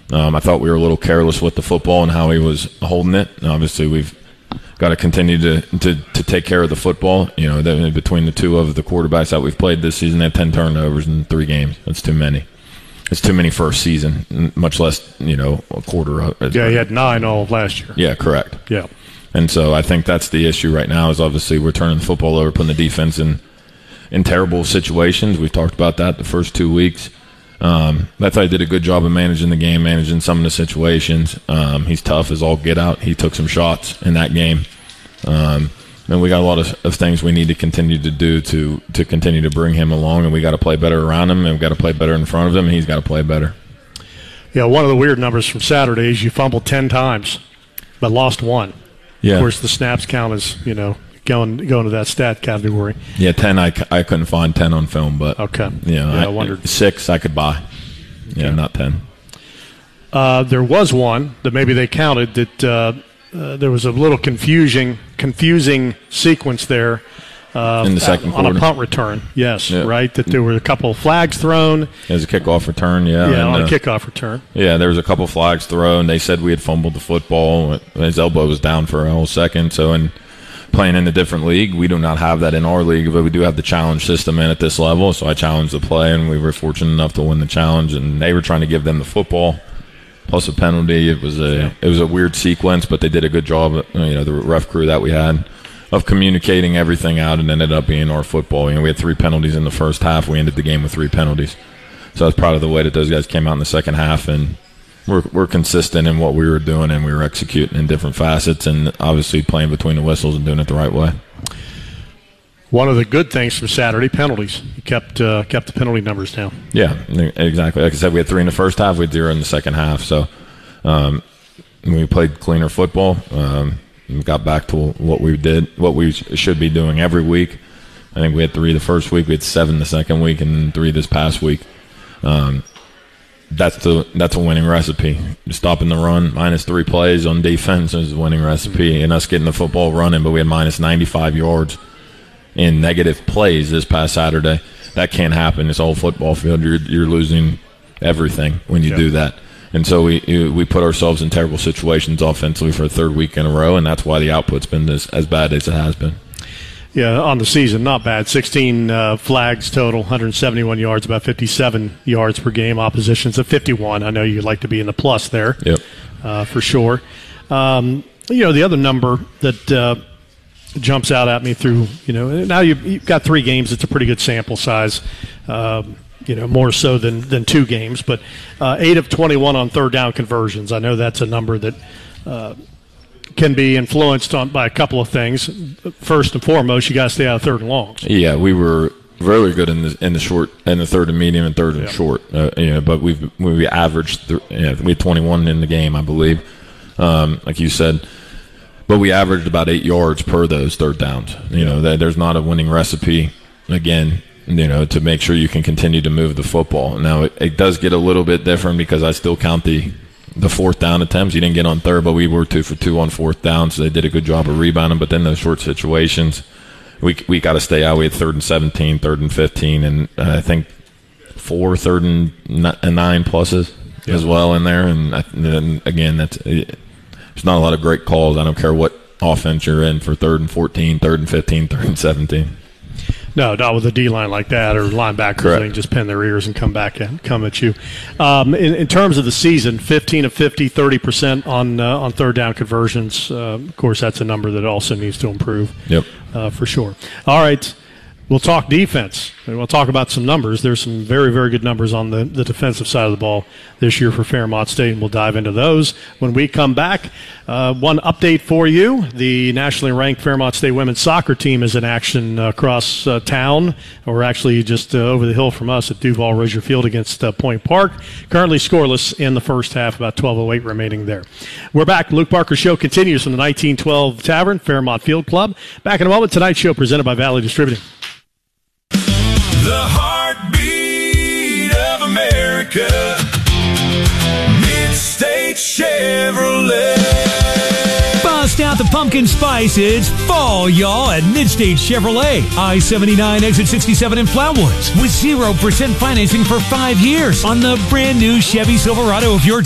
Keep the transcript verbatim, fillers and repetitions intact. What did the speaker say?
Um, I thought we were a little careless with the football and how he was holding it. And obviously, we've got to continue to, to to take care of the football. You know, the, between the two of the quarterbacks that we've played this season, they had ten turnovers in three games. That's too many. It's too many for a season, much less, you know, a quarter of it. Yeah, he had nine all of last year. Yeah, correct. Yeah. And so I think that's the issue right now is obviously we're turning the football over, putting the defense in, in terrible situations. We've talked about that the first two weeks. Um, I thought he did a good job of managing the game, managing some of the situations. Um, he's tough as all get out. He took some shots in that game. Um, and we got a lot of, of things we need to continue to do to, to continue to bring him along, and we got to play better around him, and we've got to play better in front of him, and he's got to play better. Yeah, one of the weird numbers from Saturday is you fumbled ten times, but lost one. Yeah. Of course, the snaps count as, you know, going going to that stat category. Yeah, ten, I, I couldn't find ten on film, but okay. You know, yeah, I, I wondered. Six I could buy. Yeah, okay. Not ten. Uh, there was one that maybe they counted that uh, uh, there was a little confusing, confusing sequence there. Uh, in the second on quarter. a punt return, yes, yeah. right? That there were a couple of flags thrown. There's a kickoff return, yeah. Yeah, and, on a uh, kickoff return. Yeah, there was a couple of flags thrown. They said we had fumbled the football. His elbow was down for a whole second. So in playing in a different league, we do not have that in our league, but we do have the challenge system in at this level. So I challenged the play, and we were fortunate enough to win the challenge. And they were trying to give them the football plus a penalty. It was a yeah. it was a weird sequence, but they did a good job. You know, the ref crew that we had of communicating everything out, and ended up being our football. You know, we had three penalties in the first half. We ended the game with three penalties. So I was proud of the way that those guys came out in the second half, and we're we're consistent in what we were doing, and we were executing in different facets, and obviously playing between the whistles and doing it the right way. One of the good things from Saturday, penalties. You kept uh, kept the penalty numbers down. Yeah, exactly. Like I said, we had three in the first half. We had zero in the second half. So um, we played cleaner football. Um, We got back to what we did, what we should be doing every week. I think we had three the first week, we had seven the second week, and three this past week. Um, that's the that's a winning recipe. Stopping the run, minus three plays on defense is a winning recipe, and us getting the football running. But we had minus ninety-five yards in negative plays this past Saturday. That can't happen. It's all football field. You're you're losing everything when you yep. do that. And so we we put ourselves in terrible situations offensively for a third week in a row, and that's why the output's been this, as bad as it has been. Yeah, on the season, not bad. sixteen uh, flags total, one hundred seventy-one yards, about fifty-seven yards per game. Opposition's at fifty-one. I know you'd like to be in the plus there, yep, uh, for sure. Um, you know, the other number that uh, jumps out at me through, you know, now you've, you've got three games. It's a pretty good sample size. Um, you know, more so than, than two games, but uh, eight of twenty-one on third down conversions. I know that's a number that uh, can be influenced on by a couple of things. First and foremost, you got to stay out of third and longs. Yeah, we were really good in the in the short, in the third and medium, and third and yeah. short. Uh, you know, but we've we averaged th- you know, we had twenty-one in the game, I believe, um, like you said. But we averaged about eight yards per those third downs. You know, that there's not a winning recipe. Again, you know, to make sure you can continue to move the football. Now, it, it does get a little bit different because I still count the the fourth down attempts. You didn't get on third, but we were two for two on fourth down, so they did a good job of rebounding. But then those short situations, we we got to stay out. We had third and seventeen, third and fifteen, and uh, I think four third and nine pluses yeah. as well in there. And, I, and again, that's it, there's not a lot of great calls. I don't care what offense you're in for third and fourteen, third and fifteen, third and seventeen. No, not with a D-line like that or linebackers. Correct. They can just pin their ears and come back and come at you. Um, in, in terms of the season, fifteen of fifty, thirty percent on uh, on third down conversions. Uh, of course, that's a number that also needs to improve. Yep, uh, for sure. All right. We'll talk defense. We'll talk about some numbers. There's some very, very good numbers on the, the defensive side of the ball this year for Fairmont State, and we'll dive into those when we come back. Uh, one update for you. The nationally ranked Fairmont State women's soccer team is in action uh, across uh, town, or actually just uh, over the hill from us at Duval Rozier Field against uh, Point Park. Currently scoreless in the first half, about twelve oh eight remaining there. We're back. Luke Barker Show continues from the nineteen twelve Tavern, Fairmont Field Club. Back in a moment. Tonight's show presented by Valley Distributing. The heartbeat of America, Mid-State Chevrolet. Bust out the pumpkin spice. It's fall, y'all, at Mid-State Chevrolet. I seventy-nine, exit sixty-seven in Flatwoods. With zero percent financing for five years on the brand new Chevy Silverado of your